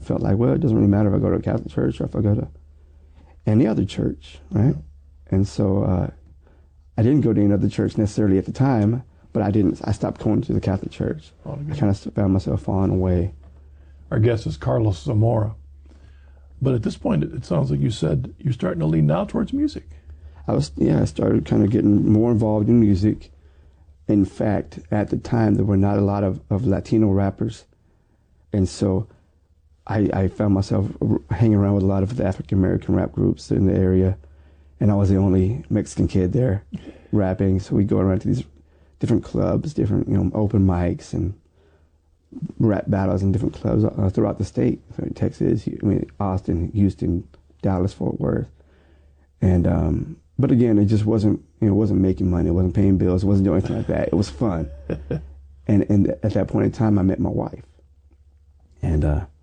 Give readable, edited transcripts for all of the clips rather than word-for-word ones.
felt like, well, it doesn't really matter if I go to a Catholic church or if I go to any other church, right? And so I didn't go to any other church necessarily at the time, but I stopped going to the Catholic church. I kind of found myself falling away. Our guest is Carlos Zamora. But at this point, it sounds like you said you're starting to lean now towards music. I started kind of getting more involved in music. In fact, at the time, there were not a lot of Latino rappers. And so I found myself hanging around with a lot of the African-American rap groups in the area. And I was the only Mexican kid there rapping. So we'd go around to these different clubs, different open mics and rap battles in different clubs throughout the state. So in Texas, Austin, Houston, Dallas, Fort Worth. And but again, it just wasn't making money. It wasn't paying bills. It wasn't doing anything like that. It was fun. and at that point in time, I met my wife. And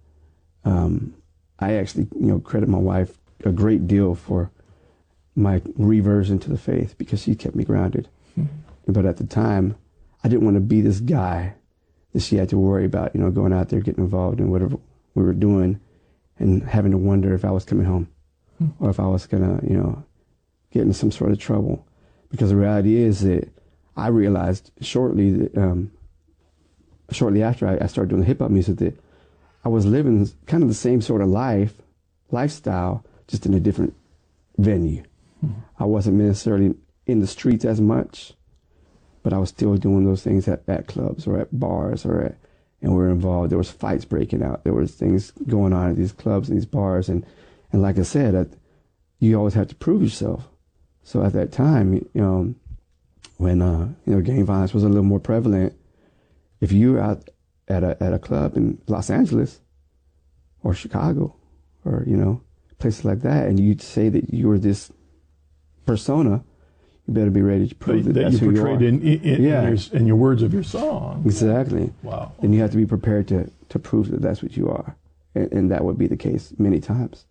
I actually, credit my wife a great deal for my reversion to the faith because she kept me grounded. Mm-hmm. But at the time, I didn't want to be this guy that she had to worry about, going out there, getting involved in whatever we were doing and having to wonder if I was coming home or if I was going to, get in some sort of trouble. Because the reality is that I realized shortly after I started doing hip hop music that I was living kind of the same sort of lifestyle, just in a different venue. Mm-hmm. I wasn't necessarily in the streets as much, but I was still doing those things at clubs or at bars and we were involved. There was fights breaking out. There was things going on at these clubs and these bars. And like I said, you always have to prove yourself. So at that time, when gang violence was a little more prevalent, if you were out at a club in Los Angeles or Chicago or places like that, and you'd say that you were this persona, you better be ready to prove that that's who you are. In your words of your song. Exactly. Wow. And you have to be prepared to prove that that's what you are, and that would be the case many times,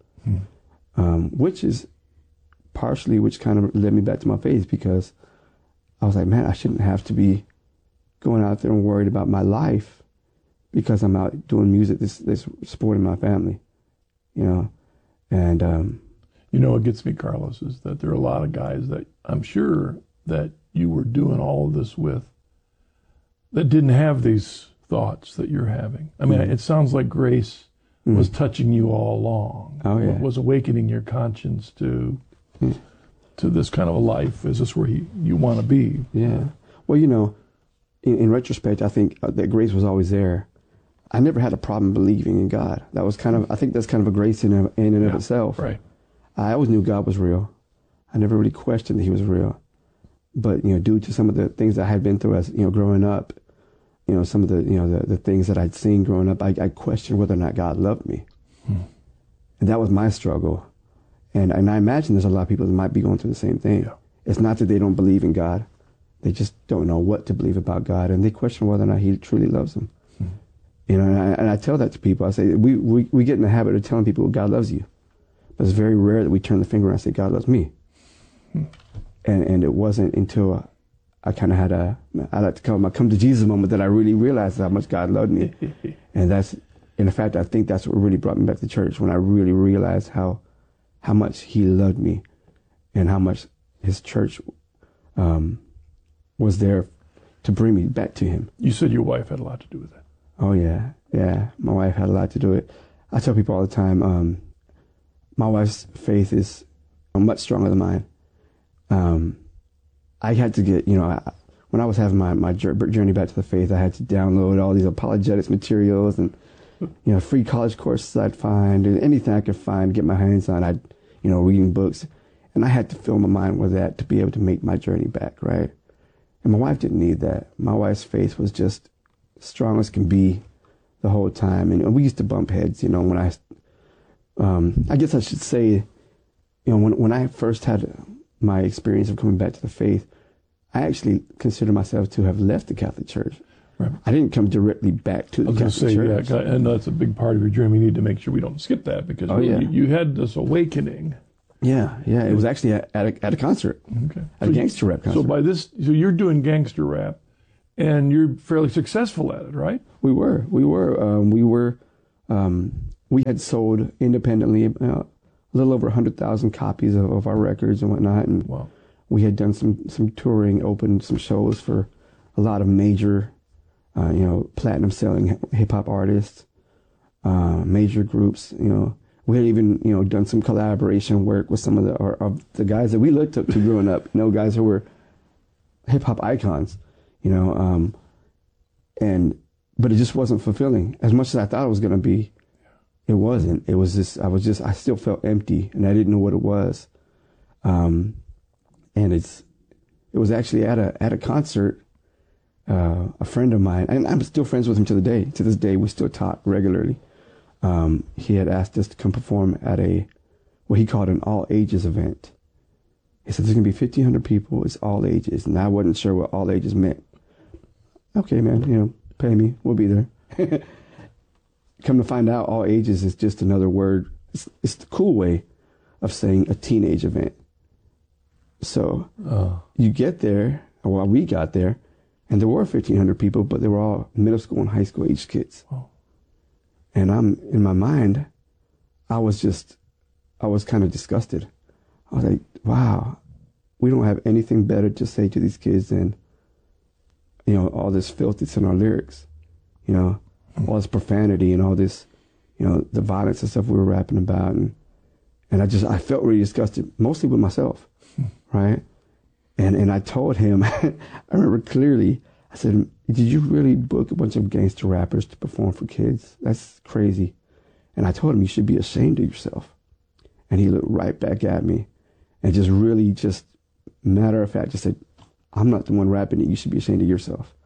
which kind of led me back to my faith, because I was like, man, I shouldn't have to be going out there and worried about my life because I'm out doing music that's supporting my family, and what gets me, Carlos, is that there are a lot of guys that I'm sure that you were doing all of this with that didn't have these thoughts that you're having. I mean, it sounds like grace was touching you all along. Oh, yeah. Was awakening your conscience to this kind of a life. Is this where you want to be? Yeah. Well, in retrospect, I think that grace was always there. I never had a problem believing in God. That was I think that's kind of a grace in and of itself. Right. I always knew God was real. I never really questioned that he was real. But, due to some of the things I had been through as, growing up, some of the things that I'd seen growing up, I questioned whether or not God loved me. And that was my struggle. And I imagine there's a lot of people that might be going through the same thing. Yeah. It's not that they don't believe in God. They just don't know what to believe about God, and they question whether or not he truly loves them. And I tell that to people. I say, we get in the habit of telling people God loves you. But it's very rare that we turn the finger and say, God loves me. And it wasn't until I kind of had I like to call it my come to Jesus moment that I really realized how much God loved me. And in fact, I think that's what really brought me back to church, when I really realized how much he loved me and how much his church was there to bring me back to him. You said your wife had a lot to do with that. Oh, yeah. Yeah, my wife had a lot to do with it. I tell people all the time, my wife's faith is much stronger than mine. I had to get, when I was having my journey back to the faith, I had to download all these apologetics materials and, free college courses I'd find, and anything I could find, get my hands on. I'd, reading books. And I had to fill my mind with that to be able to make my journey back, right? And my wife didn't need that. My wife's faith was just strong as can be the whole time. And we used to bump heads, when I guess I should say, when I first had my experience of coming back to the faith, I actually consider myself to have left the Catholic Church. Right. I didn't come directly back to the Catholic Church. Yeah, and that's a big part of your journey. We need to make sure we don't skip that, because you had this awakening. Yeah. It was actually at a concert, at a gangster rap concert. So you're doing gangster rap, and you're fairly successful at it, right? We were. we had sold independently a little over 100,000 copies of our records and whatnot. And Wow. we had done some touring, opened some shows for a lot of major, platinum selling hip hop artists, major groups. We had even, done some collaboration work with some of the guys that we looked up to growing up. Guys who were hip hop icons. But it just wasn't fulfilling as much as I thought it was going to be. It wasn't. It was just, I still felt empty, and I didn't know what it was. And it was actually at a concert. A friend of mine, and I'm still friends with him to this day, we still talk regularly. He had asked us to come perform at what he called an all ages event. He said, there's going to be 1,500 people. It's all ages. And I wasn't sure what all ages meant. Okay, man, pay me. We'll be there. Come to find out, all ages is just another word. It's the cool way of saying a teenage event. So you get there, or we got there, and there were 1,500 people, but they were all middle school and high school age kids. Oh. And in my mind, I was kind of disgusted. I was like, wow, we don't have anything better to say to these kids than, all this filth that's in our lyrics, all this profanity and all this, the violence and stuff we were rapping about. And I felt really disgusted, mostly with myself, right? And I told him, I remember clearly, I said, did you really book a bunch of gangster rappers to perform for kids? That's crazy. And I told him, you should be ashamed of yourself. And he looked right back at me and just really just matter of fact, just said, I'm not the one rapping it. You should be ashamed of yourself.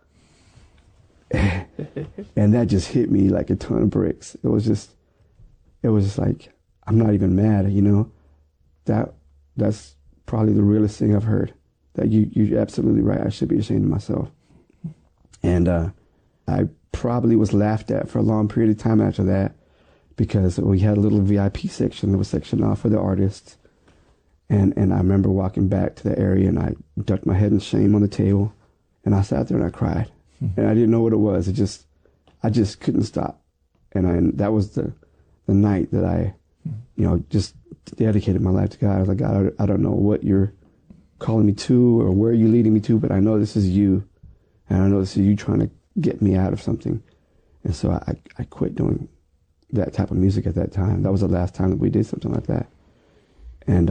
And that just hit me like a ton of bricks. It was just like, I'm not even mad, that's probably the realest thing I've heard. That you're absolutely right. I should be ashamed of myself. And I probably was laughed at for a long period of time after that, because we had a little VIP section that was sectioned off for the artists. And I remember walking back to the area, and I ducked my head in shame on the table, and I sat there and I cried. And I didn't know what it was. I just couldn't stop. And that was the night that I, just dedicated my life to God. I was like, God, I don't know what you're calling me to or where you're leading me to, but I know this is you. And I know this is you trying to get me out of something. And so I quit doing that type of music at that time. That was the last time that we did something like that. And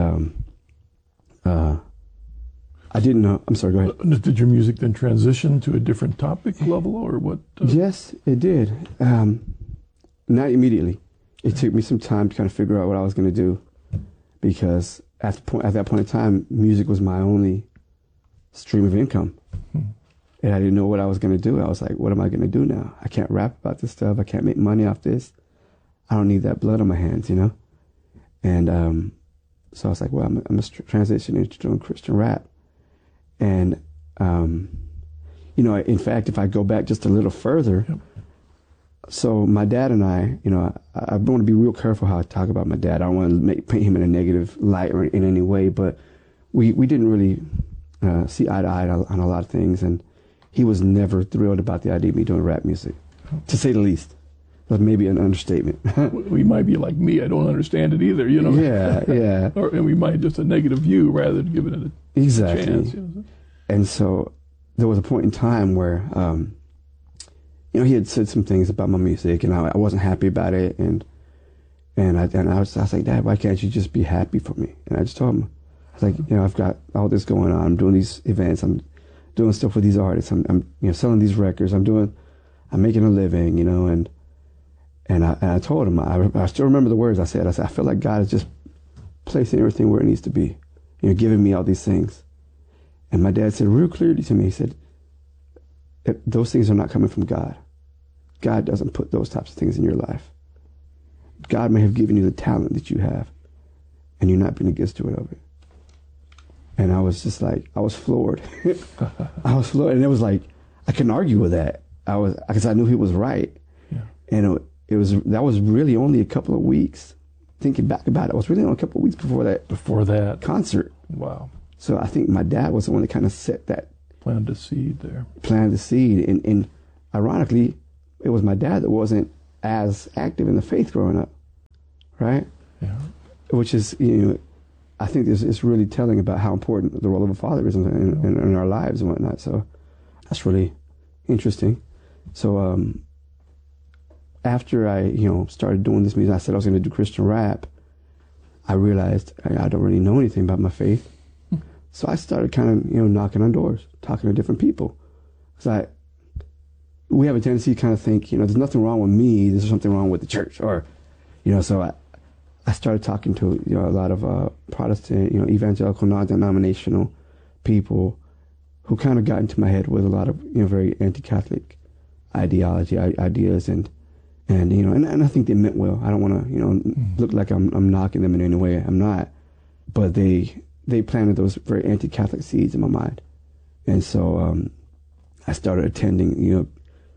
I didn't know. I'm sorry, go ahead. Did your music then transition to a different topic level, or what? Yes, it did. Not immediately. It took me some time to kind of figure out what I was going to do, because at that point in time, music was my only stream of income. And I didn't know what I was going to do. I was like, what am I going to do now? I can't rap about this stuff. I can't make money off this. I don't need that blood on my hands, And so I was like, well, I'm going to transition into doing Christian rap. And, in fact, if I go back just a little further, yep. So my dad and I want to be real careful how I talk about my dad. I don't want to paint him in a negative light or in any way, but we didn't really see eye to eye on a lot of things. And he was never thrilled about the idea of me doing rap music, to say the least. That's maybe an understatement. We might be like me. I don't understand it either, Yeah, yeah. And we might just a negative view rather than giving it a chance. And so there was a point in time where, he had said some things about my music, and I wasn't happy about it. And I was like, Dad, why can't you just be happy for me? And I just told him, I was like, I've got all this going on. I'm doing these events. I'm doing stuff with these artists. I'm selling these records. I'm making a living, And I told him, I still remember the words I said. I said, I feel like God is just placing everything where it needs to be, giving me all these things. And my dad said real clearly to me, he said, those things are not coming from God. God doesn't put those types of things in your life. God may have given you the talent that you have, and you're not being a good steward of it. And I was just like, I was floored. I was floored. And it was like, I couldn't argue with that. Because I knew he was right. Yeah. And that was really only a couple of weeks. Thinking back about it, it was really only a couple of weeks before that concert. Wow. So I think my dad was the one that kind of set that. Planted the seed there. Planted the seed. And ironically, it was my dad that wasn't as active in the faith growing up. right? Yeah. Which is, I think it's really telling about how important the role of a father is in our lives and whatnot. So that's really interesting. So after I, started doing this music, I said I was going to do Christian rap. I realized I don't really know anything about my faith. So I started kind of, knocking on doors, talking to different people. Because we have a tendency to kind of think, there's nothing wrong with me, there's something wrong with the church. Or, so I started talking to a lot of Protestant, evangelical, non-denominational people who kind of got into my head with a lot of very anti-Catholic ideas, and I think they meant well. I don't want to look like I'm knocking them in any way. I'm not, but they planted those very anti-Catholic seeds in my mind, and so I started attending.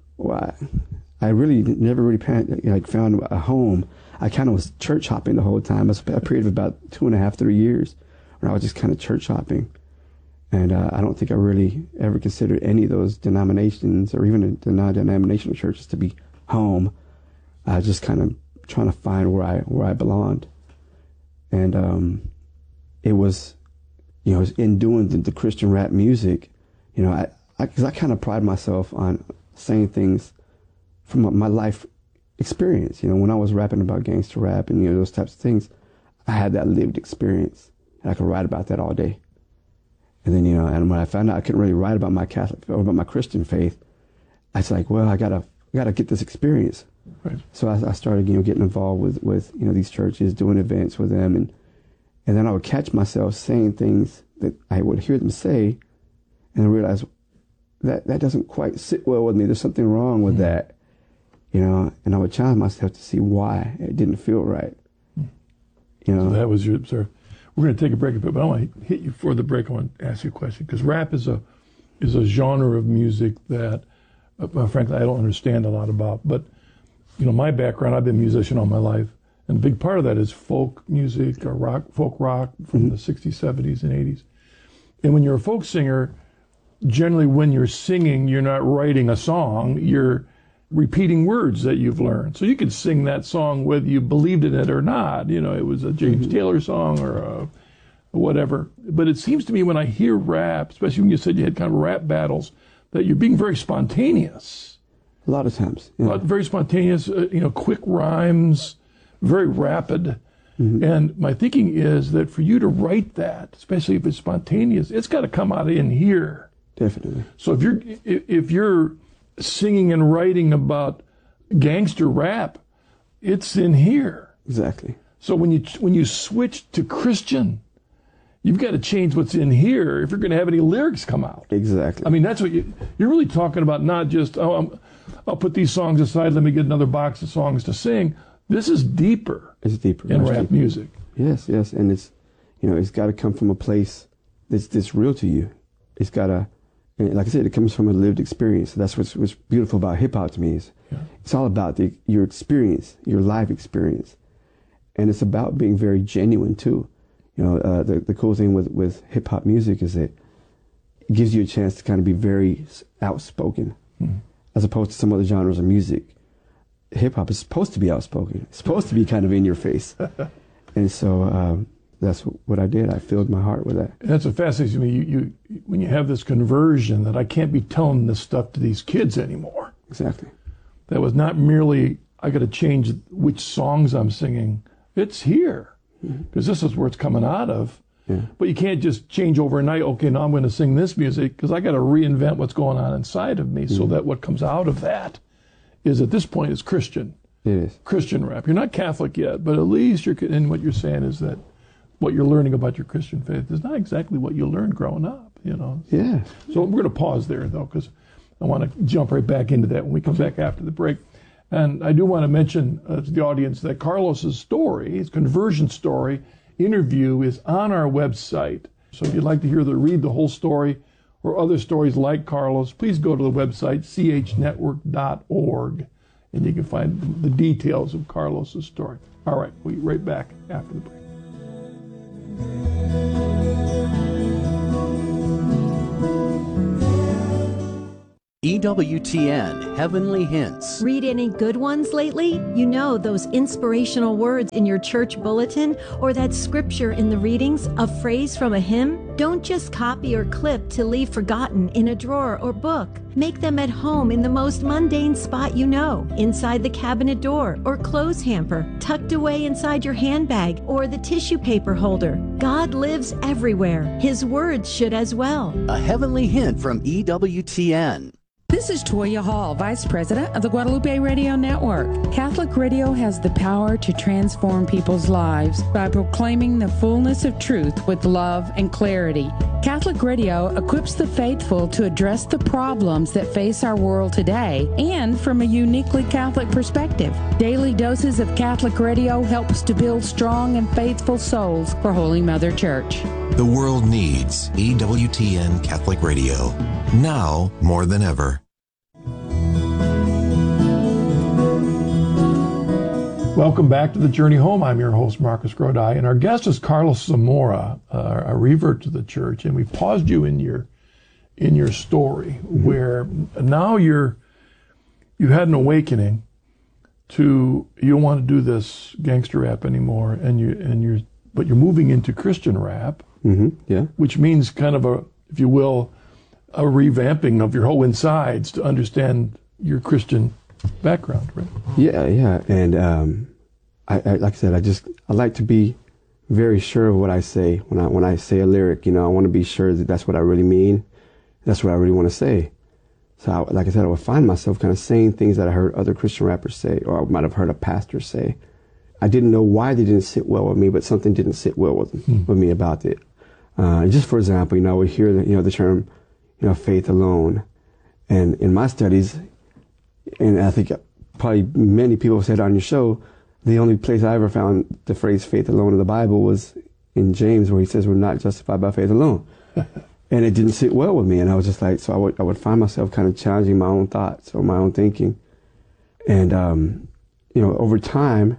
I really never really found a home. I kind of was church hopping the whole time. It was a period of about 2.5, 3 years where I was just kind of church hopping. And I don't think I really ever considered any of those denominations or even the non-denominational churches to be home. I was just kind of trying to find where I belonged. And it was, in doing the Christian rap music, because I kind of pride myself on saying things from my life experience. When I was rapping about gangster rap and those types of things, I had that lived experience, and I could write about that all day. And then and when I found out I couldn't really write about my Catholic or about my Christian faith, I was like, well, I gotta get this experience. Right. So I started getting involved with these churches, doing events with them, and then I would catch myself saying things that I would hear them say, and I realized that doesn't quite sit well with me. There's something wrong with that. And I would challenge myself to see why it didn't feel right. So that was your, sir. We're going to take a break a bit, but I want to hit you for the break. I want to ask you a question, because rap is a genre of music that, frankly, I don't understand a lot about. But my background, I've been a musician all my life, and a big part of that is folk music or folk rock from the 60s, 70s, and 80s. And when you're a folk singer, generally when you're singing, you're not writing a song, you're repeating words that you've learned. So you could sing that song whether you believed in it or not. It was a James Taylor song or whatever. But it seems to me when I hear rap, especially when you said you had kind of rap battles, that you're being very spontaneous. A lot of times. Yeah. Very spontaneous, quick rhymes, very rapid. And my thinking is that for you to write that, especially if it's spontaneous, it's got to come out of in here. Definitely. So if you're singing and writing about gangster rap, it's in here. Exactly. So when you switch to Christian, you've got to change what's in here if you're going to have any lyrics come out. Exactly. I mean, that's what you're really talking about. Not just I'll put these songs aside. Let me get another box of songs to sing. This is deeper. It's deeper in rap music. Yes, and it's it's got to come from a place that's real to you. It's got to. And like I said, it comes from a lived experience. That's what's beautiful about hip hop to me. It's all about your experience, your life experience, and it's about being very genuine too. The cool thing with hip hop music is that it gives you a chance to kind of be very outspoken, as opposed to some other genres of music. Hip hop is supposed to be outspoken. It's supposed to be kind of in your face, and so. That's what I did. I filled my heart with that. And that's what fascinates me. You when you have this conversion that I can't be telling this stuff to these kids anymore. Exactly. That was not merely I got to change which songs I'm singing. It's here because this is where it's coming out of. Yeah. But you can't just change overnight. Okay, now I'm going to sing this music because I got to reinvent what's going on inside of me so that what comes out of that is at this point is Christian. It is Christian rap. You're not Catholic yet, but at least and what you're saying is that what you're learning about your Christian faith is not exactly what you learned growing up, Yeah. So we're going to pause there, though, because I want to jump right back into that when we come back after the break. And I do want to mention to the audience that Carlos's story, his conversion story interview, is on our website. So if you'd like to read the whole story or other stories like Carlos, please go to the website, chnetwork.org, and you can find the details of Carlos's story. All right, we'll be right back after the break. EWTN Heavenly Hints. Read any good ones lately? You know, those inspirational words in your church bulletin or that scripture in the readings, a phrase from a hymn? Don't just copy or clip to leave forgotten in a drawer or book. Make them at home in the most mundane spot you know, inside the cabinet door or clothes hamper, tucked away inside your handbag or the tissue paper holder. God lives everywhere. His words should as well. A heavenly hint from EWTN. This is Toya Hall, Vice President of the Guadalupe Radio Network. Catholic Radio has the power to transform people's lives by proclaiming the fullness of truth with love and clarity. Catholic Radio equips the faithful to address the problems that face our world today and from a uniquely Catholic perspective. Daily doses of Catholic Radio helps to build strong and faithful souls for Holy Mother Church. The world needs EWTN Catholic Radio, now more than ever. Welcome back to The Journey Home. I'm your host, Marcus Grodi, and our guest is Carlos Zamora, a revert to the church. And we paused you in your story where now you had an awakening to you don't want to do this gangster rap anymore, but you're moving into Christian rap. Yeah. Which means kind of a, if you will, a revamping of your whole insides to understand your Christian background, right? Yeah. And I like I said, I like to be very sure of what I say when I say a lyric. I want to be sure that that's what I really mean. That's what I really want to say. So, like I said, I would find myself kind of saying things that I heard other Christian rappers say, or I might have heard a pastor say. I didn't know why they didn't sit well with me, but something didn't sit well with me about it. Just for example, we hear the term, faith alone, and in my studies, and I think probably many people have said on your show, the only place I ever found the phrase faith alone in the Bible was in James, where he says we're not justified by faith alone, and it didn't sit well with me, and I was just like, so I would find myself kind of challenging my own thoughts or my own thinking, and over time,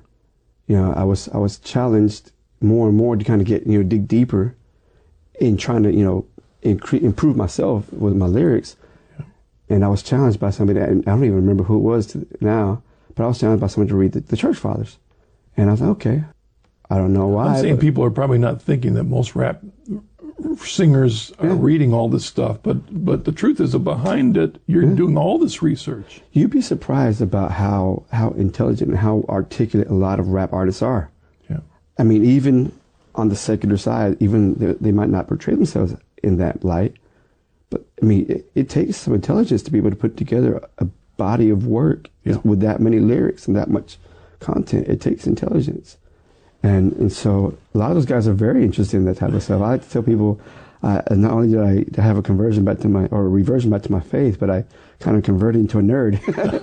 I was challenged more and more to kind of get dig deeper in trying to, improve myself with my lyrics. Yeah. And I was challenged by somebody, and I don't even remember who it was now, but I was challenged by somebody to read the Church Fathers. And I was like, okay, I don't know why. I'm saying people are probably not thinking that most rap singers are reading all this stuff, but the truth is that behind it, you're doing all this research. You'd be surprised about how intelligent and how articulate a lot of rap artists are. Yeah. I mean, even on the secular side, even they might not portray themselves in that light, but I mean, it takes some intelligence to be able to put together a body of work with that many lyrics and that much content. It takes intelligence, and so a lot of those guys are very interested in that type of stuff. I like to tell people, not only did I have a reversion back to my faith, but I kind of converted into a nerd.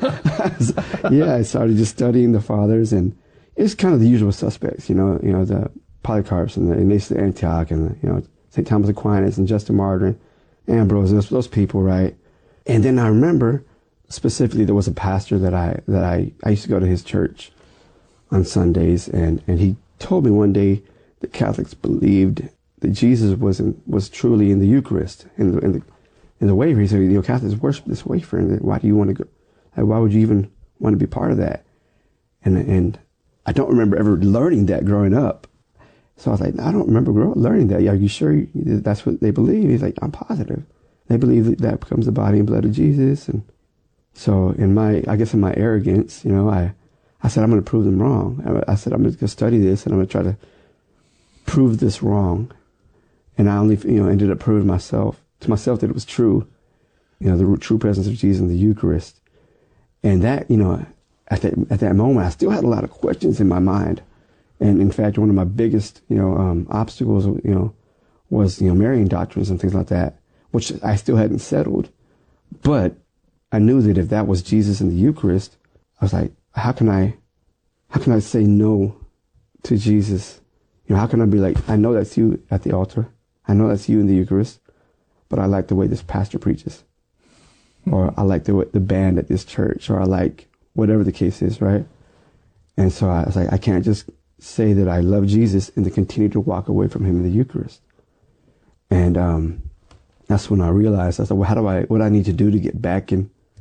I started just studying the fathers, and it's kind of the usual suspects, the Polycarps and the Ignatius of Antioch and St. Thomas Aquinas and Justin Martyr and Ambrose, and those people, right? And then I remember specifically there was a pastor that I used to go to his church on Sundays, and he told me one day that Catholics believed that Jesus was truly in the Eucharist, in the wafer. He said, Catholics worship this wafer, and why do you want to go? Why would you even want to be part of that? And I don't remember ever learning that growing up. So I was like, I don't remember learning that. Are you sure that's what they believe? He's like, I'm positive. They believe that becomes the body and blood of Jesus. And so in my arrogance, I said, I'm going to prove them wrong. I said, I'm going to go study this, and I'm going to try to prove this wrong. And I only, ended up proving to myself that it was true, the true presence of Jesus in the Eucharist. And that, at that moment, I still had a lot of questions in my mind. And in fact, one of my biggest, obstacles, was, Marian doctrines and things like that, which I still hadn't settled. But I knew that if that was Jesus in the Eucharist, I was like, how can I say no to Jesus? How can I be like, I know that's you at the altar. I know that's you in the Eucharist, but I like the way this pastor preaches. Or I like the band at this church, or I like whatever the case is, right? And so I was like, I can't just say that I love Jesus and to continue to walk away from him in the Eucharist. And that's when I realized, I said, well, what do I need to do to get back in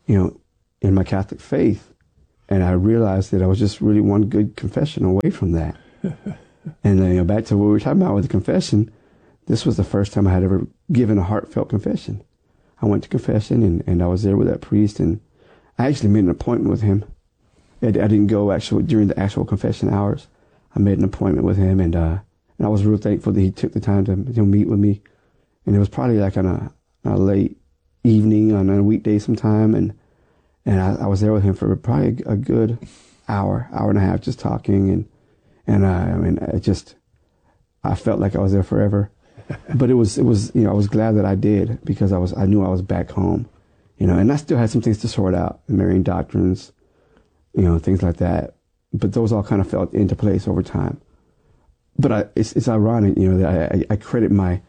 in my Catholic faith. And I realized that I was just really one good confession away from that. And then, back to what we were talking about with the confession, this was the first time I had ever given a heartfelt confession. I went to confession and I was there with that priest, and I actually made an appointment with him. I didn't go during the actual confession hours. I made an appointment with him, and I was real thankful that he took the time to meet with me. And it was probably like on a late evening on a weekday sometime, and I was there with him for probably a good hour and a half, just talking, and I felt like I was there forever. But it was I was glad that I did, because I knew I was back home, and I still had some things to sort out, Marian doctrines, things like that. But those all kind of fell into place over time. But it's ironic, that I credit my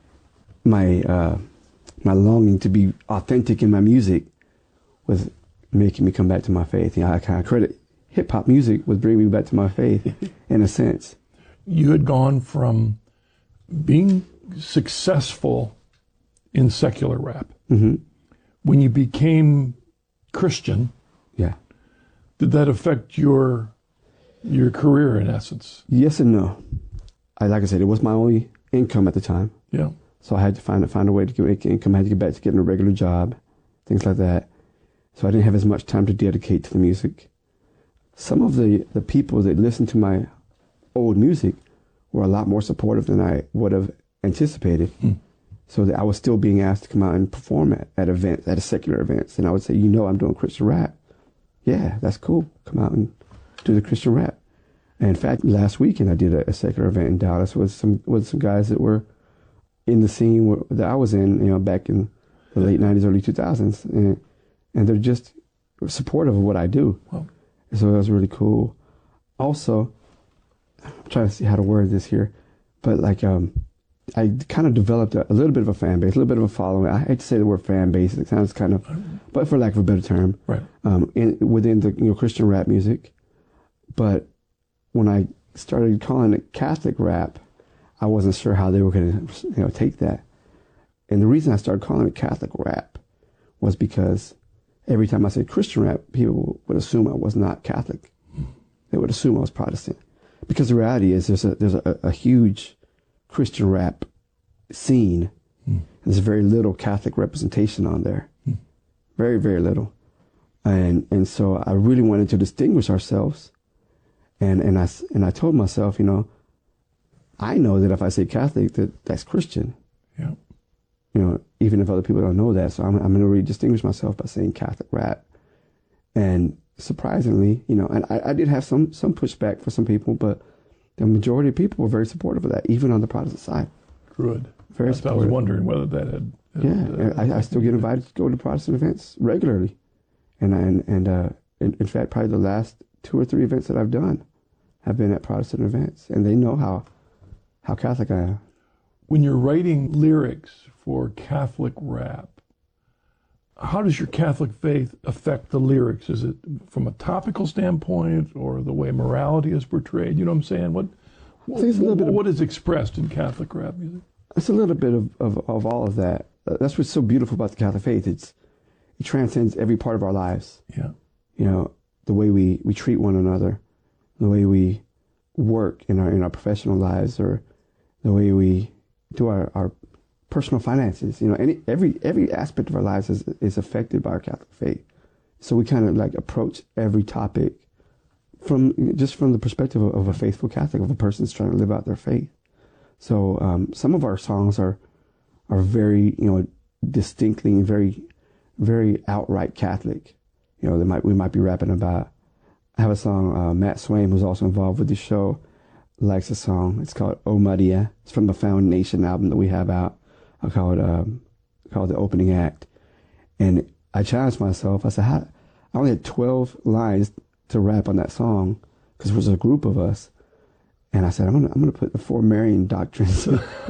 longing to be authentic in my music with making me come back to my faith. I kind of credit hip hop music with bringing me back to my faith, in a sense. You had gone from being successful in secular rap. Mm-hmm. When you became Christian, yeah, did that affect your career in essence? Yes and no. Like I said, it was my only income at the time. Yeah. So I had to find a way to make income. I had to get back to getting a regular job, things like that. So I didn't have as much time to dedicate to the music. Some of the people that listened to my old music were a lot more supportive than I would have anticipated. So that I was still being asked to come out and perform at events, at secular events. And I would say, I'm doing Christian rap. Yeah, that's cool. Come out and do the Christian rap. And in fact, last weekend I did a secular event in Dallas with some guys that were in the scene that I was in, back in the late 90s, early 2000s. And they're just supportive of what I do. Wow. So that was really cool. Also, I'm trying to see how to word this here, but I kind of developed a little bit of a fan base, a little bit of a following. I hate to say the word fan base. It sounds kind of, but for lack of a better term, right. Within the Christian rap music. But when I started calling it Catholic rap, I wasn't sure how they were going to take that. And the reason I started calling it Catholic rap was because every time I said Christian rap, people would assume I was not Catholic. They would assume I was Protestant. Because the reality is there's a huge Christian rap scene. There's very little Catholic representation on there. Very, very little. And so I really wanted to distinguish ourselves. And I told myself, I know that if I say Catholic, that's Christian. Yeah. Even if other people don't know that. So I'm going to really distinguish myself by saying Catholic rap. And surprisingly, and I did have some pushback for some people, but the majority of people were very supportive of that, even on the Protestant side. Good. Very supportive. I was wondering whether that had I still get invited to go to Protestant events regularly. And in fact, probably the last 2 or 3 events that I've done have been at Protestant events. And they know how Catholic I am. When you're writing lyrics for Catholic rap, how does your Catholic faith affect the lyrics? Is it from a topical standpoint or the way morality is portrayed? You know what I'm saying? What is expressed in Catholic rap music? It's a little bit of all of that. That's what's so beautiful about the Catholic faith. It transcends every part of our lives. Yeah. The way we treat one another, the way we work in our professional lives, or the way we do our personal finances. Every aspect of our lives is affected by our Catholic faith. So we kind of approach every topic from the perspective of a faithful Catholic, of a person that's trying to live out their faith. So some of our songs are very distinctly and very, very outright Catholic. We might be rapping about. I have a song. Matt Swain, who's also involved with the show, likes a song. It's called "Oh Maria." It's from the Found Nation album that we have out. I call it the opening act. And I challenged myself. I said, I only had 12 lines to rap on that song because it was a group of us. And I said, I'm gonna put the 4 Marian doctrines,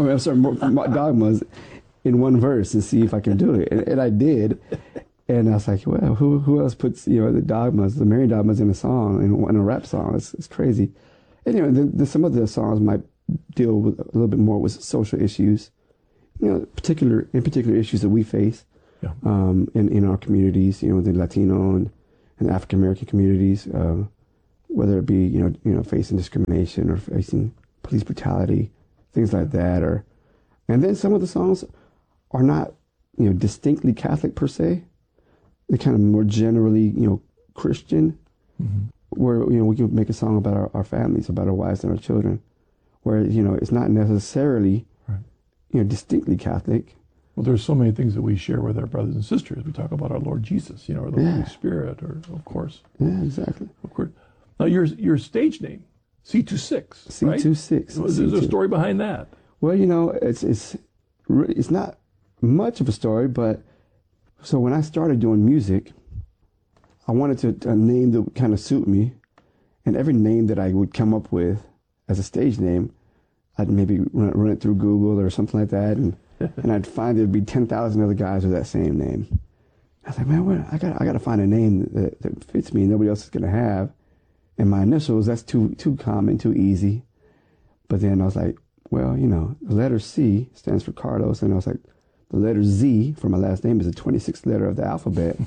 dogmas, in one verse and see if I can do it. And I did. And I was like, well, who else puts the dogmas, the Marian dogmas, in a song, in a rap song? It's crazy. And some of the songs might deal with a little bit more with social issues, particular issues that we face. Yeah. In our communities, you know, the Latino and African American communities, whether it be you know facing discrimination or facing police brutality, things like that, and then some of the songs are not, you know, distinctly Catholic per se. They're kind of more generally, you know, Christian, where, you know, we can make a song about our families, about our wives and our children, where, you know, it's not necessarily, you know, distinctly Catholic. Well, there's so many things that we share with our brothers and sisters. We talk about our Lord Jesus, you know, or the Holy Spirit, or of course. Yeah, exactly. Of course. Now, your stage name, C26, right? C26. There's a story behind that. Well, you know, it's not much of a story, but so when I started doing music, I wanted to a name that would kind of suit me, and every name that I would come up with as a stage name, I'd maybe run it through Google or something like that, and I'd find there'd be 10,000 other guys with that same name. I was like, man, I got to find a name that fits me and nobody else is gonna have. And my initials, that's too common, too easy. But then I was like, well, you know, the letter C stands for Carlos, and I was like, the letter Z for my last name is the 26th letter of the alphabet.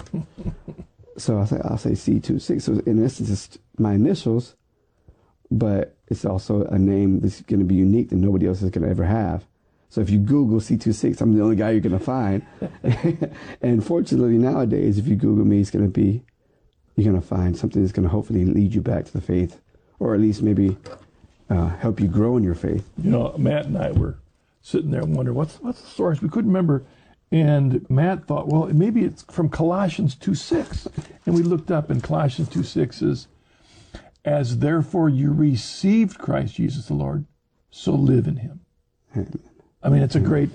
So I'll say C26. So in essence, it's my initials, but it's also a name that's going to be unique that nobody else is going to ever have. So if you Google C26, I'm the only guy you're going to find. And fortunately nowadays, if you Google me, you're going to find something that's going to hopefully lead you back to the faith, or at least maybe help you grow in your faith. You know, Matt and I were sitting there and wondering, what's the source? We couldn't remember. And Matt thought, well, maybe it's from Colossians 2:6. And we looked up, and Colossians 2:6 is, as therefore you received Christ Jesus the Lord, so live in him. I mean, that's a great,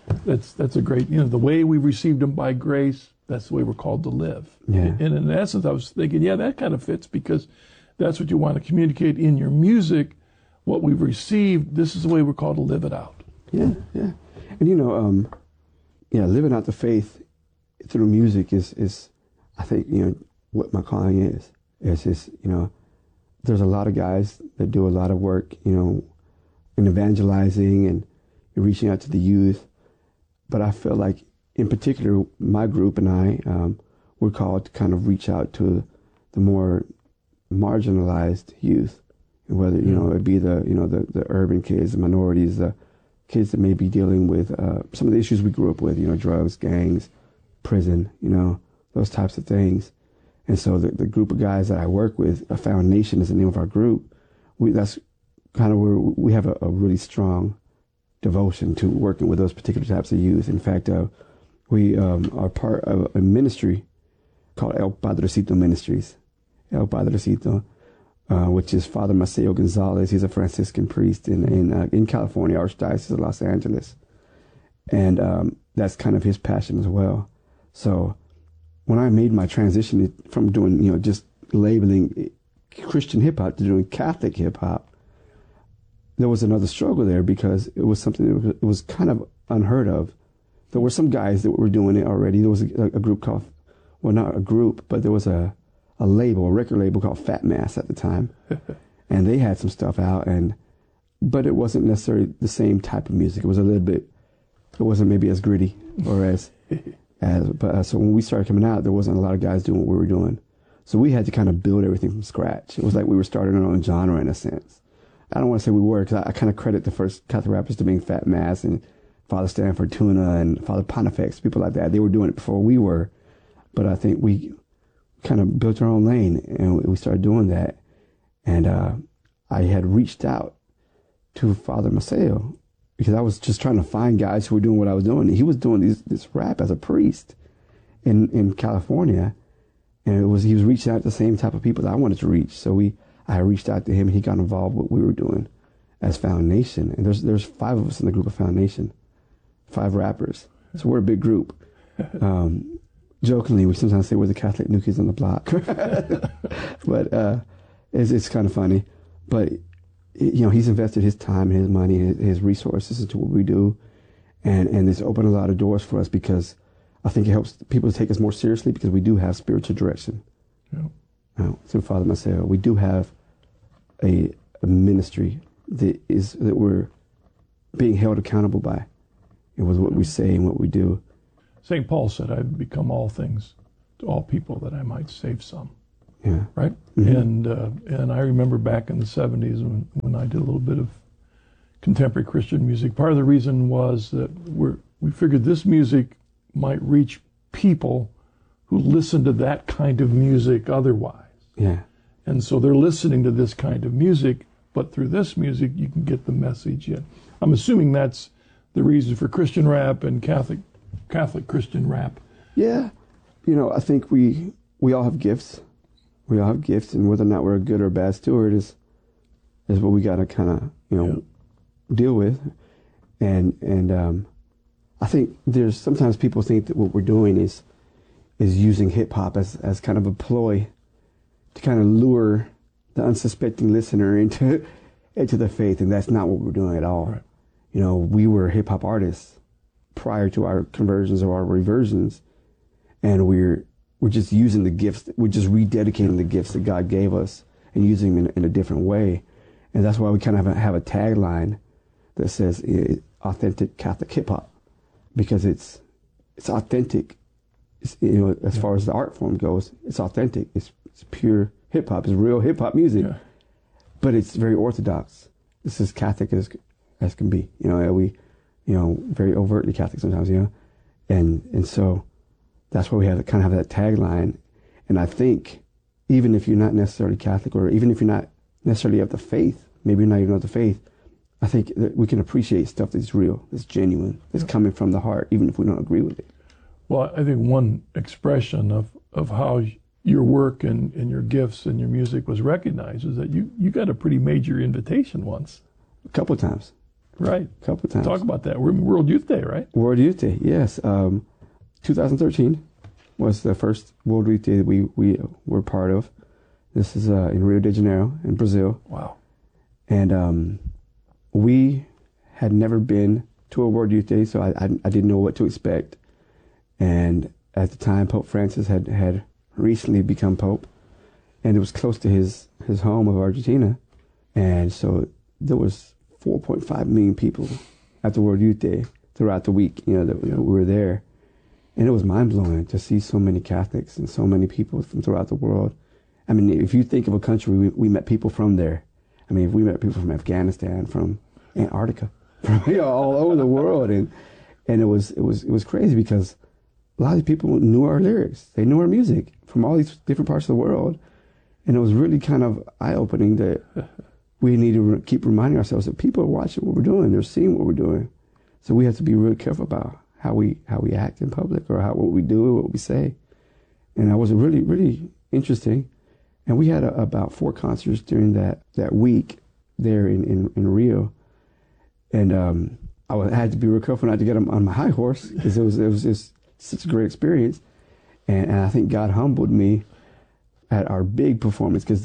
you know, the way we received him by grace, that's the way we're called to live. Yeah. And in essence, I was thinking, yeah, that kind of fits, because that's what you want to communicate in your music. What we've received, this is the way we're called to live it out. Yeah, yeah. And you know, living out the faith through music is I think, you know, what my calling is. It's just, you know, there's a lot of guys that do a lot of work, you know, in evangelizing and reaching out to the youth. But I feel like, in particular, my group and I, we're called to kind of reach out to the more marginalized youth, whether, you know, it be the urban kids, the minorities, the kids that may be dealing with some of the issues we grew up with, you know, drugs, gangs, prison, you know, those types of things. And so the group of guys that I work with, Foundation is the name of our group. That's kind of where we have a really strong devotion to working with those particular types of youth. In fact, we are part of a ministry called El Padrecito Ministries. El Padrecito, which is Father Maceo Gonzalez. He's a Franciscan priest in California, Archdiocese of Los Angeles. And that's kind of his passion as well. So when I made my transition from doing, you know, just labeling Christian hip hop to doing Catholic hip hop, there was another struggle there, because it was something that was kind of unheard of. There were some guys that were doing it already. There was a group called, well, not a group, but there was a record label called Fat Mass at the time. And they had some stuff out, but it wasn't necessarily the same type of music. It was it wasn't maybe as gritty or so when we started coming out, there wasn't a lot of guys doing what we were doing. So we had to kind of build everything from scratch. It was like we were starting our own genre in a sense. I don't want to say we were, because I kind of credit the first Catholic rappers to being Fat Mass and Father Stanford Tuna and Father Pontifex, people like that. They were doing it before we were. But I think we kind of built our own lane, and we started doing that. And I had reached out to Father Maceo, because I was just trying to find guys who were doing what I was doing. He was doing this rap as a priest in California, and he was reaching out to the same type of people that I wanted to reach. So I reached out to him, and he got involved with what we were doing as Foundation. And there's 5 of us in the group of Foundation, 5 rappers. So we're a big group. Jokingly, we sometimes say we're the Catholic New Kids on the Block. But it's kind of funny. But, you know, he's invested his time and his money and his resources into what we do. And it's opened a lot of doors for us, because I think it helps people to take us more seriously, because we do have spiritual direction. Yeah. Through Father Maceo, we do have a ministry that we're being held accountable by. It was what we say and what we do. St. Paul said, I've become all things to all people that I might save some. Yeah. Right? And I remember back in the 70s when I did a little bit of contemporary Christian music, part of the reason was that we figured this music might reach people who listen to that kind of music otherwise. Yeah. And so they're listening to this kind of music, but through this music you can get the message in. I'm assuming that's the reason for Christian rap and Catholic Christian rap. Yeah. I think we all have gifts. We all have gifts, and whether or not we're a good or bad steward is what we got to kind of, deal with. And I think there's sometimes people think that what we're doing is using hip hop as kind of a ploy to kind of lure the unsuspecting listener into the faith, and that's not what we're doing at all. Right. We were hip hop artists prior to our conversions or our reversions, and we're just using the gifts. We're just rededicating the gifts that God gave us and using them in a different way, and that's why we kind of have a tagline that says authentic Catholic hip hop, because it's authentic. As far as the art form goes, it's authentic. It's pure hip hop. It's real hip hop music, but it's very orthodox. It's as Catholic as can be. We, very overtly Catholic sometimes. And so that's why we have to kind of have that tagline. And I think even if you're not necessarily Catholic, or even if you're not necessarily of the faith, maybe you're not even of the faith, I think that we can appreciate stuff that's real, that's genuine, that's coming from the heart, even if we don't agree with it. Well, I think one expression of how your work and your gifts and your music was recognized is that you got a pretty major invitation once. A couple of times. Right. A couple of times. Talk about that. We're World Youth Day, right? World Youth Day, yes. 2013 was the first World Youth Day that we were part of. This is in Rio de Janeiro in Brazil. Wow. And we had never been to a World Youth Day, so I didn't know what to expect. And at the time, Pope Francis had recently become Pope, and it was close to his home of Argentina. And so there was 4.5 million people at the World Youth Day throughout the week, that we were there. And it was mind-blowing to see so many Catholics and so many people from throughout the world. I mean, if you think of a country, we met people from there. I mean, we met people from Afghanistan, from Antarctica, from all over the world, and it was crazy because a lot of people knew our lyrics. They knew our music from all these different parts of the world, and it was really kind of eye-opening that we need to keep reminding ourselves that people are watching what we're doing. They're seeing what we're doing, so we have to be really careful about how we act in public, or what we do, what we say. And that was really, really interesting. And we had about 4 concerts during that week there in Rio. And I had to be real careful not to get on my high horse, because it was just such a great experience. And I think God humbled me at our big performance, because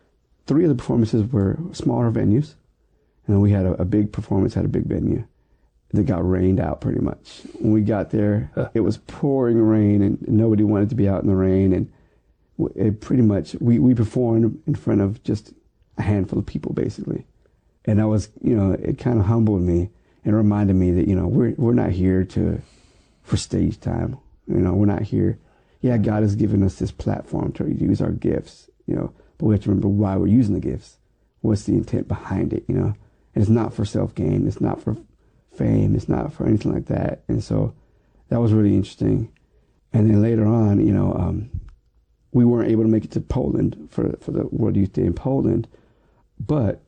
3 of the performances were smaller venues. And then we had a big performance at a big venue that got rained out pretty much. When we got there, it was pouring rain, and nobody wanted to be out in the rain. And it pretty much, we performed in front of just a handful of people, basically. And that was, it kind of humbled me and reminded me that, we're not here for stage time. We're not here. Yeah, God has given us this platform to use our gifts, but we have to remember why we're using the gifts. What's the intent behind it, And it's not for self-gain. It's not for fame. It's not for anything like that. And so that was really interesting. And then later on, we weren't able to make it to Poland for the World Youth Day in Poland, but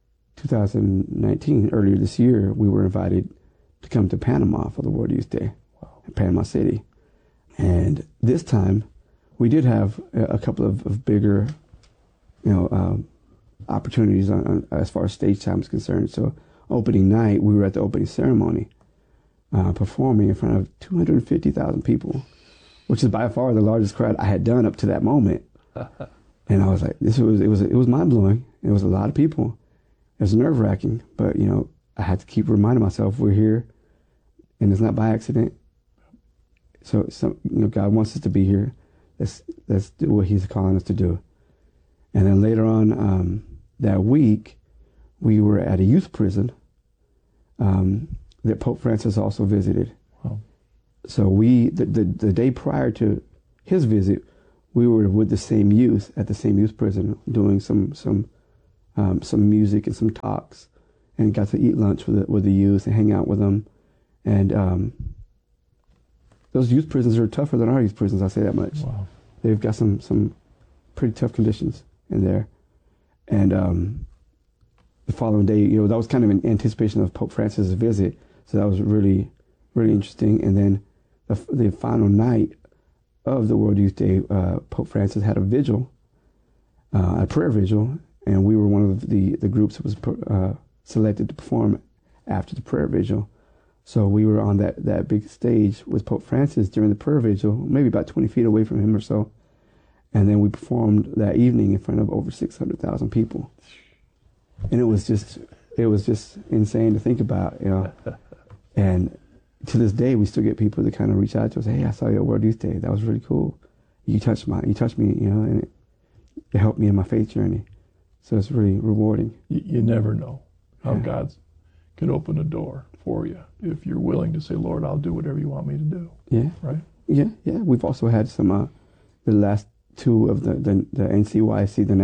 2019, earlier this year, we were invited to come to Panama for the World Youth Day in Panama City. And this time, we did have a couple of bigger, opportunities as far as stage time is concerned. So opening night, we were at the opening ceremony, performing in front of 250,000 people, which is by far the largest crowd I had done up to that moment. And I was like, it was mind-blowing. It was a lot of people. It was nerve-wracking, but, I had to keep reminding myself we're here, and it's not by accident. So God wants us to be here. Let's do what He's calling us to do. And then later on that week, we were at a youth prison that Pope Francis also visited. Wow. So the day prior to his visit, we were with the same youth at the same youth prison doing some music and some talks, and got to eat lunch with the youth and hang out with them. And those youth prisons are tougher than our youth prisons, I'll say that much. Wow. They've got some pretty tough conditions in there. And the following day, that was kind of in anticipation of Pope Francis' visit, so that was really, really interesting. And then the final night of the World Youth Day, Pope Francis had a vigil, a prayer vigil, and we were one of the groups that was selected to perform after the prayer vigil. So we were on that big stage with Pope Francis during the prayer vigil, maybe about 20 feet away from him or so. And then we performed that evening in front of over 600,000 people. And it was just insane to think about, And to this day, we still get people that kind of reach out to us, hey, I saw you at World Youth Day. That was really cool. You touched me, and it helped me in my faith journey. So it's really rewarding. You never know how God can open a door for you if you're willing to say, Lord, I'll do whatever you want me to do. Yeah. Right? Yeah. We've also had some, the last two of the NCYC, the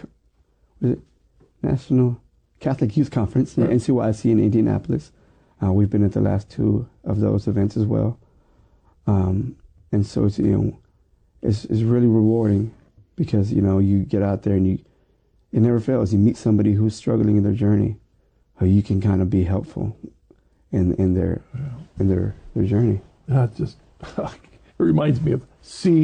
National Catholic Youth Conference, right. The NCYC in Indianapolis. We've been at the last two of those events as well. And so it's, it's really rewarding because, you get out there and it never fails. You meet somebody who's struggling in their journey, who you can kind of be helpful in their journey. It reminds me of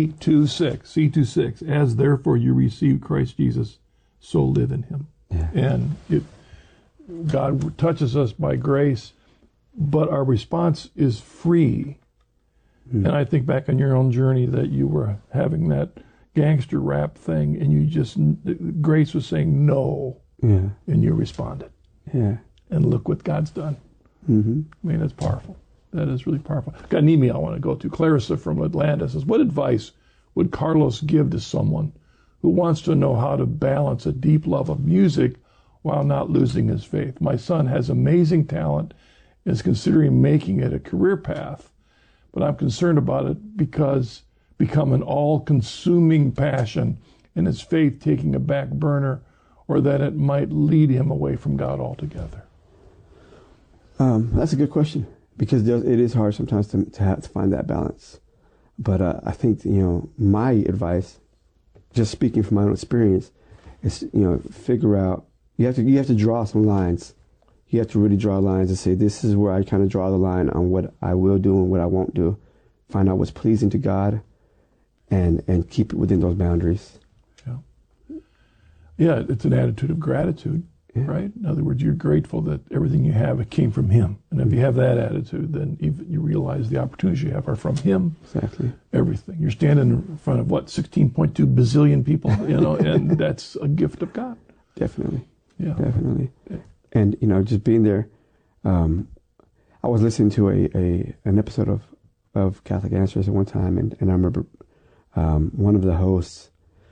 C26, as therefore you receive Christ Jesus, so live in him. Yeah. And God touches us by grace, but our response is free. Mm. And I think back on your own journey that you were having that gangster rap thing, and grace was saying no, and you responded. Yeah. And look what God's done. Mm-hmm. I mean, that's powerful. That is really powerful. Got an email I want to go to. Clarissa from Atlanta says, what advice would Carlos give to someone who wants to know how to balance a deep love of music while not losing his faith? My son has amazing talent and is considering making it a career path, but I'm concerned about it because become an all-consuming passion and his faith taking a back burner, or that it might lead him away from God altogether. That's a good question, because it is hard sometimes to have to find that balance. But I think, my advice, just speaking from my own experience, is, figure out, you have to draw some lines. You have to really draw lines and say, this is where I kind of draw the line on what I will do and what I won't do. Find out what's pleasing to God and keep it within those boundaries. Yeah, it's an attitude of gratitude, right? In other words, you're grateful that everything you have, it came from him. And if you have that attitude, then even you realize the opportunities you have are from him. Exactly. Everything. You're standing in front of, 16.2 bazillion people, and that's a gift of God. Definitely. Yeah. Definitely. And, just being there, I was listening to an episode of Catholic Answers at one time, and I remember one of the hosts,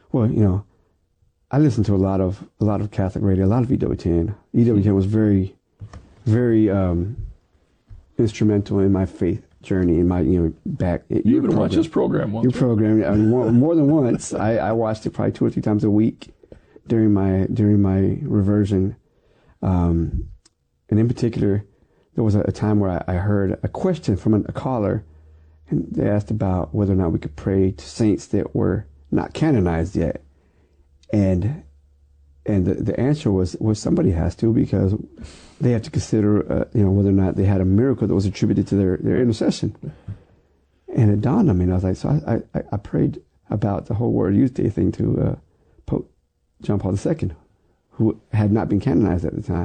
I listened to a lot of Catholic radio, a lot of EWTN. EWTN was very, very instrumental in my faith journey, in my back. You even watched this program once. Your program, more than once. I watched it probably 2 or 3 times a week during my reversion, and in particular, there was a time where I heard a question from a caller, and they asked about whether or not we could pray to saints that were not canonized yet. And the answer was somebody has to, because they have to consider whether or not they had a miracle that was attributed to their intercession. And it dawned on me, and I was like, so I prayed about the whole World Youth Day thing to Pope John Paul II, who had not been canonized at the time.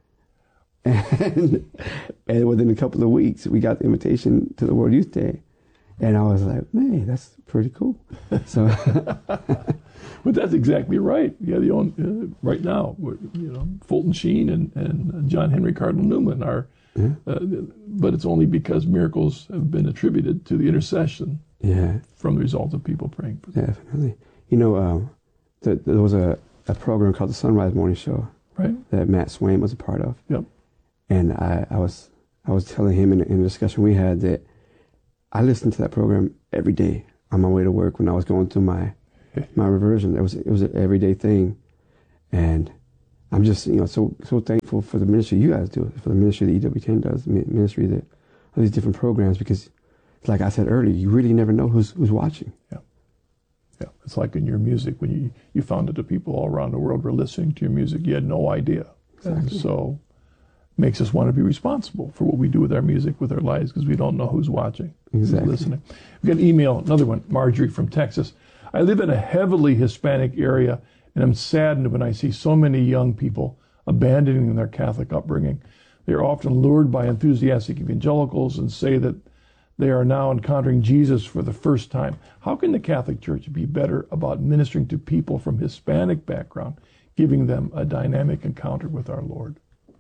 And within a couple of weeks, we got the invitation to the World Youth Day. And I was like, man, that's pretty cool. So, but that's exactly right. Yeah, right now, Fulton Sheen and John Henry Cardinal Newman are, but it's only because miracles have been attributed to the intercession from the result of people praying for them. Definitely. There was a program called the Sunrise Morning Show, right, that Matt Swain was a part of. Yep. And I was telling him in a discussion we had that I listened to that program every day on my way to work when I was going through my reversion. It was an everyday thing, and I'm just so thankful for the ministry you guys do, for the ministry that EWTN does, the ministry that all these different programs, because like I said earlier, you really never know who's watching. Yeah. It's like in your music when you found that the people all around the world were listening to your music, you had no idea. Exactly. And so it makes us want to be responsible for what we do with our music, with our lives, because we don't know who's watching, exactly. who's listening. We've got an email, another one, Marjorie from Texas. I live in a heavily Hispanic area, and I'm saddened when I see so many young people abandoning their Catholic upbringing. They are often lured by enthusiastic evangelicals and say that they are now encountering Jesus for the first time. How can the Catholic Church be better about ministering to people from Hispanic background, giving them a dynamic encounter with our Lord?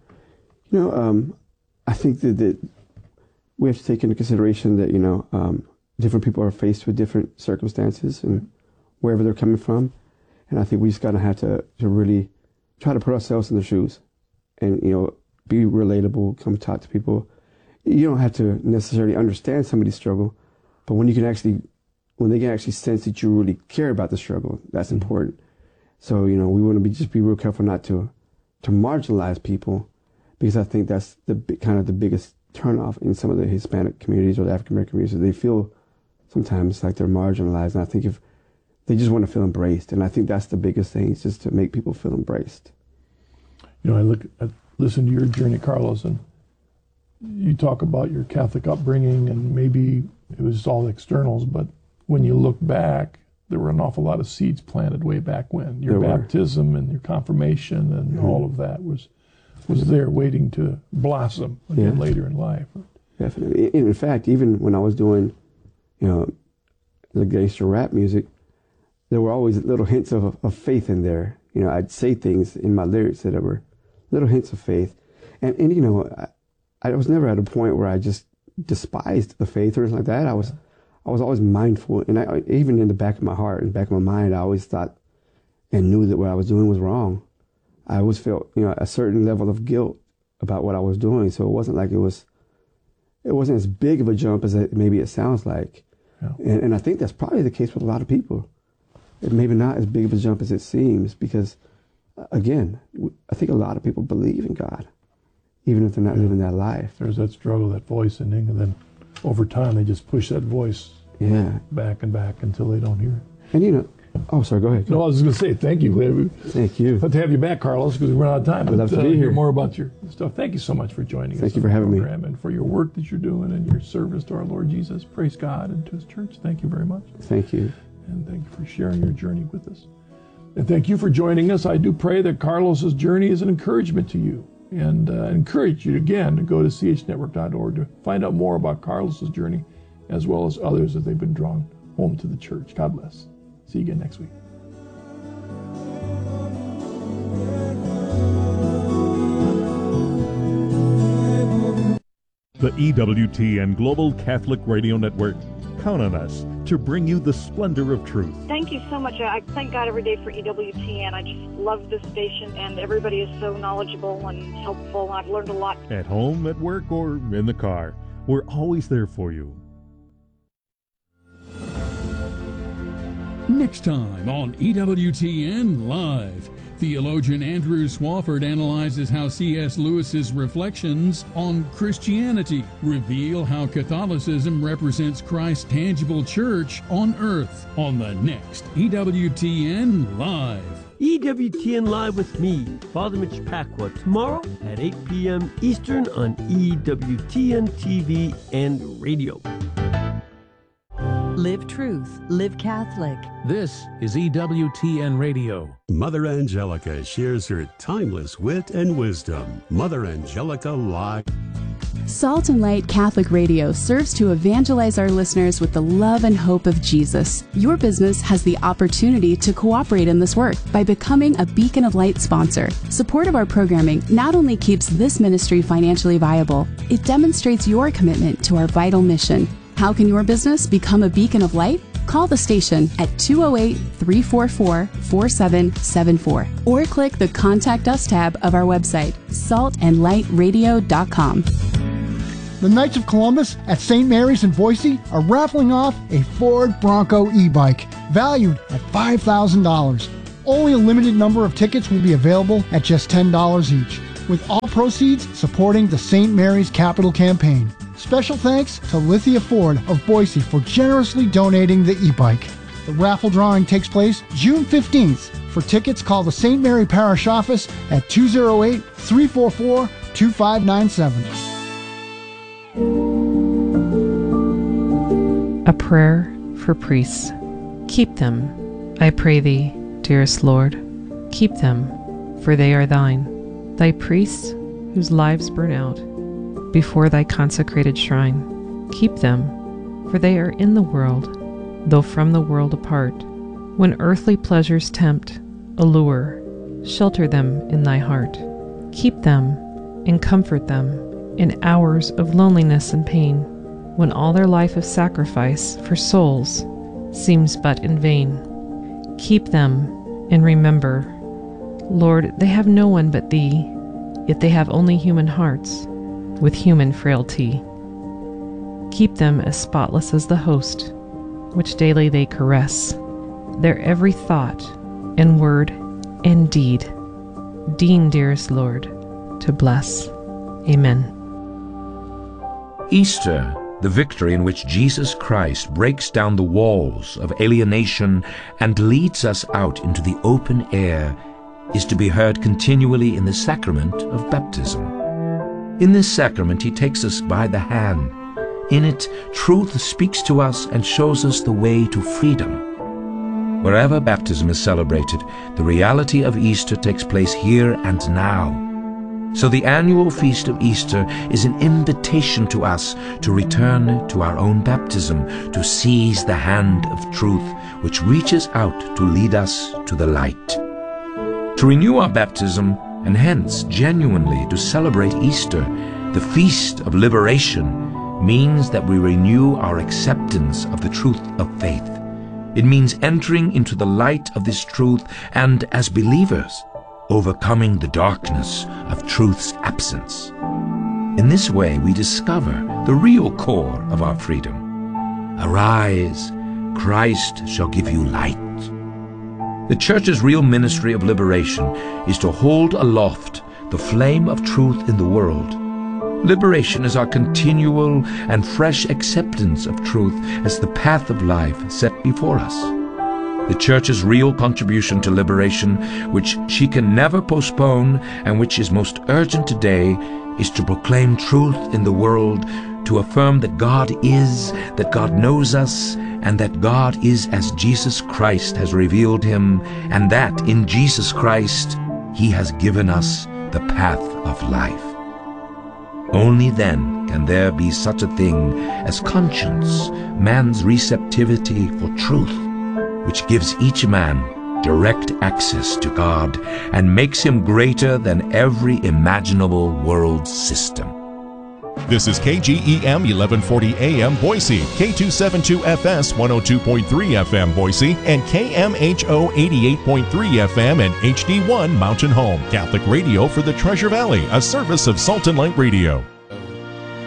I think that we have to take into consideration that, different people are faced with different circumstances and wherever they're coming from. And I think we just got to have to really try to put ourselves in their shoes and, be relatable, come talk to people. You don't have to necessarily understand somebody's struggle, but when they can actually sense that you really care about the struggle, that's important. So, we want to be real careful not to marginalize people, because I think that's the biggest turnoff in some of the Hispanic communities or the African American communities. They feel sometimes like they're marginalized, and I think if they just want to feel embraced, and I think that's the biggest thing, is just to make people feel embraced. I listen to your journey, Carlos, and you talk about your Catholic upbringing, and maybe it was all externals, but when you look back, there were an awful lot of seeds planted way back when. Your baptism and your confirmation and all of that was there waiting to blossom again later in life. Definitely. In fact, even when I was doing, the gangster rap music, there were always little hints of faith in there. I'd say things in my lyrics that were little hints of faith. And I was never at a point where I just despised the faith or anything like that. I was always mindful, and even in the back of my heart and back of my mind, I always thought and knew that what I was doing was wrong. I always felt, a certain level of guilt about what I was doing. So it wasn't like it wasn't as big of a jump as maybe it sounds like. Yeah. And I think that's probably the case with a lot of people. It maybe not as big of a jump as it seems, because, again, I think a lot of people believe in God, even if they're not living that life. There's that struggle, that voice in them, and then over time they just push that voice back and back until they don't hear it. And oh, sorry, go ahead. No, I was going to say thank you. Thank you. I'd love to have you back, Carlos, because we run out of time. I'd love to be here. More about your stuff. Thank you so much for joining us. Thank you for having me. And for your work that you're doing and your service to our Lord Jesus. Praise God and to His church. Thank you very much. Thank you. And thank you for sharing your journey with us. And thank you for joining us. I do pray that Carlos's journey is an encouragement to you, and encourage you again to go to chnetwork.org to find out more about Carlos's journey, as well as others as they've been drawn home to the church. God bless. See you again next week. The EWTN Global Catholic Radio Network. Count on us to bring you the splendor of truth. Thank you so much. I thank God every day for EWTN. I just love this station, and everybody is so knowledgeable and helpful. I've learned a lot. At home, at work, or in the car, we're always there for you. Next time on EWTN Live, theologian Andrew Swafford analyzes how C.S. Lewis's reflections on Christianity reveal how Catholicism represents Christ's tangible church on earth on the next EWTN Live. EWTN Live with me, Father Mitch Pacwa, tomorrow at 8 p.m. Eastern on EWTN TV and radio. Live truth, live Catholic. This is EWTN Radio. Mother Angelica shares her timeless wit and wisdom. Mother Angelica Live. Salt and Light Catholic Radio serves to evangelize our listeners with the love and hope of Jesus. Your business has the opportunity to cooperate in this work by becoming a Beacon of Light sponsor. Support of our programming not only keeps this ministry financially viable, it demonstrates your commitment to our vital mission. How can your business become a beacon of light? Call the station at 208-344-4774 or click the Contact Us tab of our website, saltandlightradio.com. The Knights of Columbus at St. Mary's in Boise are raffling off a Ford Bronco e-bike valued at $5,000. Only a limited number of tickets will be available at just $10 each, with all proceeds supporting the St. Mary's Capital Campaign. Special thanks to Lithia Ford of Boise for generously donating the e-bike. The raffle drawing takes place June 15th. For tickets, call the St. Mary Parish Office at 208-344-2597. A prayer for priests. Keep them, I pray thee, dearest Lord. Keep them, for they are thine. Thy priests, whose lives burn out before thy consecrated shrine. Keep them, for they are in the world, though from the world apart. When earthly pleasures tempt, allure, shelter them in thy heart. Keep them and comfort them in hours of loneliness and pain, when all their life of sacrifice for souls seems but in vain. Keep them and remember, Lord, they have no one but thee, yet they have only human hearts with human frailty. Keep them as spotless as the host, which daily they caress, their every thought and word and deed. Deign, dearest Lord, to bless. Amen. Easter, the victory in which Jesus Christ breaks down the walls of alienation and leads us out into the open air, is to be heard continually in the sacrament of baptism. In this sacrament, he takes us by the hand. In it, truth speaks to us and shows us the way to freedom. Wherever baptism is celebrated, the reality of Easter takes place here and now. So the annual feast of Easter is an invitation to us to return to our own baptism, to seize the hand of truth which reaches out to lead us to the light. To renew our baptism, and hence genuinely to celebrate Easter, the feast of liberation, means that we renew our acceptance of the truth of faith. It means entering into the light of this truth and, as believers, overcoming the darkness of truth's absence. In this way, we discover the real core of our freedom. Arise, Christ shall give you light. The Church's real ministry of liberation is to hold aloft the flame of truth in the world. Liberation is our continual and fresh acceptance of truth as the path of life set before us. The Church's real contribution to liberation, which she can never postpone and which is most urgent today, is to proclaim truth in the world, to affirm that God is, that God knows us, and that God is as Jesus Christ has revealed him, and that in Jesus Christ he has given us the path of life. Only then can there be such a thing as conscience, man's receptivity for truth, which gives each man direct access to God and makes him greater than every imaginable world system. This is KGEM 1140 AM Boise, K272FS 102.3 FM Boise, and KMHO 88.3 FM and HD1 Mountain Home. Catholic Radio for the Treasure Valley, a service of Salt and Light Radio.